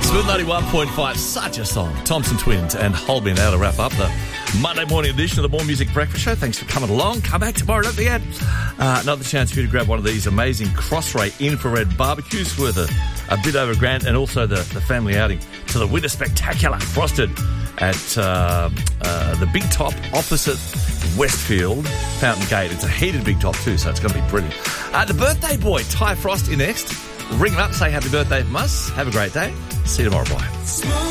Smooth 91.5, such a song. Thompson Twins and Hold Me Now to wrap up the Monday morning edition of the More Music Breakfast Show. Thanks for coming along. Come back tomorrow, don't forget. Another chance for you to grab one of these amazing Crossray infrared barbecues worth a bit over $1,000, and also the family outing to the Winter Spectacular, frosted at the Big Top opposite Westfield Fountain Gate. It's a heated Big Top too, so it's going to be brilliant. The birthday boy, Ty Frost, in next. Ring him up, say happy birthday from us. Have a great day. See you tomorrow. Bye.